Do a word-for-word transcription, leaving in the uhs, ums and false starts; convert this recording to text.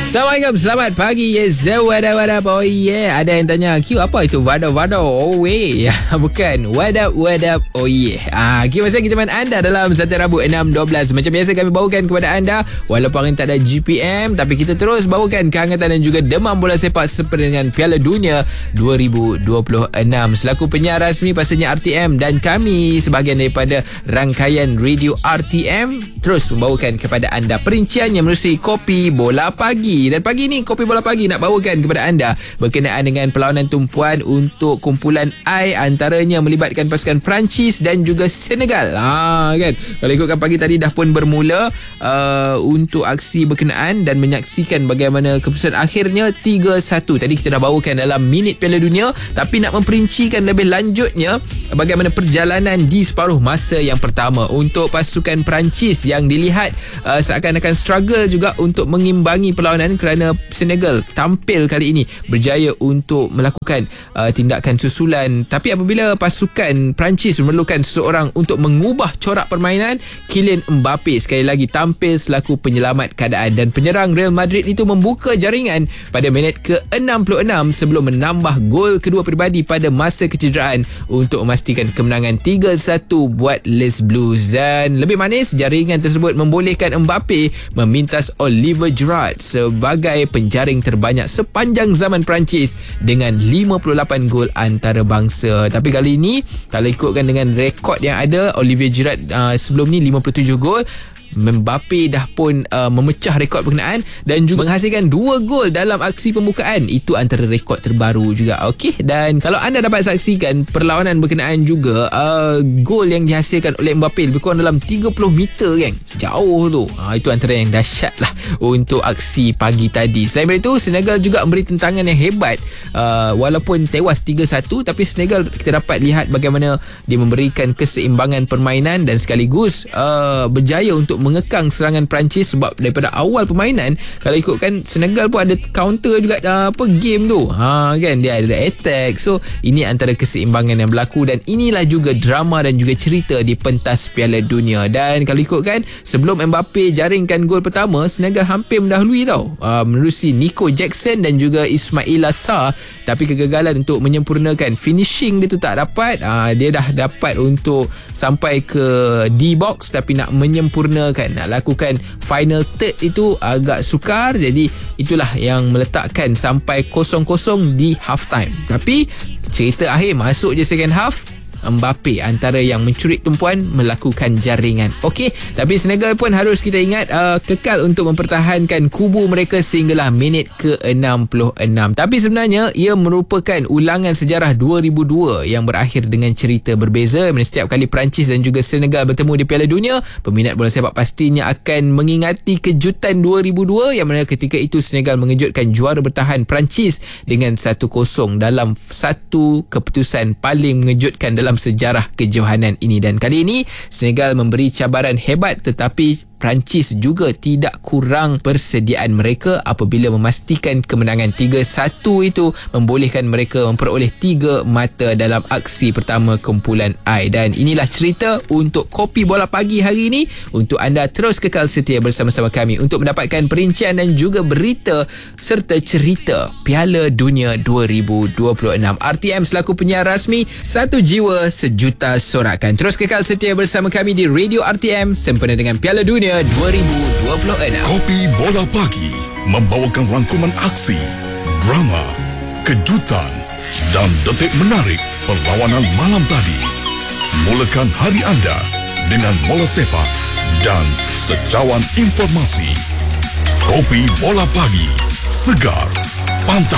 Assalamualaikum, selamat pagi. Yes, wada wada boy. Yeah, ada yang tanya, Q apa itu wada wada? Oh weh, bukan wada wada. Oh yeah. Ah, Q masa kita main anda dalam satu Rabu enam dua belas. Macam biasa kami bawakan kepada anda walaupun tak ada G P M, tapi kita terus bawakan kehangatan dan juga demam bola sepak seperti dengan Piala Dunia dua ribu dua puluh enam. Selaku penyiar rasmi pastinya R T M dan kami sebahagian daripada rangkaian radio R T M terus membawakan kepada anda perinciannya melalui Kopi Bola Pagi. Dan pagi ni Kopi Bola Pagi nak bawakan kepada anda berkenaan dengan perlawanan tumpuan untuk kumpulan I, antaranya melibatkan pasukan Perancis dan juga Senegal. Ha, kan? Kalau ikutkan pagi tadi dah pun bermula uh, untuk aksi berkenaan dan menyaksikan bagaimana keputusan akhirnya tiga satu. Tadi kita dah bawakan dalam minit Piala Dunia, tapi nak memperincikan lebih lanjutnya bagaimana perjalanan di separuh masa yang pertama untuk pasukan Perancis yang dilihat uh, seakan-akan struggle juga untuk mengimbangi perlawanan kerana Senegal tampil kali ini berjaya untuk melakukan uh, tindakan susulan. Tapi apabila pasukan Perancis memerlukan seseorang untuk mengubah corak permainan, Kylian Mbappe sekali lagi tampil selaku penyelamat keadaan dan penyerang Real Madrid itu membuka jaringan pada minit ke enam puluh enam sebelum menambah gol kedua peribadi pada masa kecederaan untuk memastikan kemenangan tiga satu buat Les Blues. Dan lebih manis, jaringan tersebut membolehkan Mbappe memintas Olivier Giroud sebagai penjaring terbanyak sepanjang zaman Perancis dengan lima puluh lapan gol antarabangsa. Tapi kali ini kalau ikutkan dengan rekod yang ada, Olivier Giroud uh, sebelum ni lima puluh tujuh gol, Mbappe dah pun uh, memecah rekod berkenaan dan juga menghasilkan dua gol dalam aksi pembukaan. Itu antara rekod terbaru juga. Okey, dan kalau anda dapat saksikan perlawanan berkenaan juga, uh, gol yang dihasilkan oleh Mbappe lebih kurang dalam tiga puluh meter kan. Jauh tu. Uh, itu antara yang dahsyat lah untuk aksi pagi tadi. Selain itu, Senegal juga memberi tentangan yang hebat. Uh, walaupun tewas tiga satu, tapi Senegal kita dapat lihat bagaimana dia memberikan keseimbangan permainan dan sekaligus uh, berjaya untuk mengekang serangan Perancis, sebab daripada awal permainan kalau ikutkan Senegal pun ada counter juga uh, apa game tu. Ha kan, dia ada attack. So ini antara keseimbangan yang berlaku dan inilah juga drama dan juga cerita di pentas Piala Dunia. Dan kalau ikutkan sebelum Mbappe jaringkan gol pertama, Senegal hampir mendahului tau, uh, menerusi Nico Jackson dan juga Ismaila Sarr, tapi kegagalan untuk menyempurnakan finishing dia tu tak dapat. Uh, dia dah dapat untuk sampai ke D-box tapi nak menyempurnakan, nak lakukan final third itu agak sukar. Jadi itulah yang meletakkan sampai kosong kosong di half time. Tapi cerita akhir, masuk je second half, Mbappe antara yang mencuri tumpuan melakukan jaringan. Okey, tapi Senegal pun harus kita ingat uh, kekal untuk mempertahankan kubu mereka sehinggalah minit ke enam puluh enam. Tapi sebenarnya ia merupakan ulangan sejarah dua ribu dua yang berakhir dengan cerita berbeza. Setiap kali Perancis dan juga Senegal bertemu di Piala Dunia, peminat bola sepak pastinya akan mengingati kejutan dua ribu dua yang mana ketika itu Senegal mengejutkan juara bertahan Perancis dengan satu kosong dalam satu keputusan paling mengejutkan dalam dalam sejarah kejohanan ini. Dan kali ini Senegal memberi cabaran hebat, tetapi Perancis juga tidak kurang persediaan mereka apabila memastikan kemenangan tiga satu itu membolehkan mereka memperoleh tiga mata dalam aksi pertama kumpulan I. Dan inilah cerita untuk Kopi Bola Pagi hari ini. Untuk anda terus kekal setia bersama-sama kami untuk mendapatkan perincian dan juga berita serta cerita Piala Dunia dua ribu dua puluh enam. R T M selaku penyiar rasmi, satu jiwa sejuta sorakan. Terus kekal setia bersama kami di Radio R T M sempena dengan Piala Dunia dua ribu dua puluh enam. Kopi Bola Pagi membawakan rangkuman aksi, drama, kejutan dan detik menarik perlawanan malam tadi. Mulakan hari anda dengan bola sepak dan secawan informasi. Kopi Bola Pagi, segar, pantas.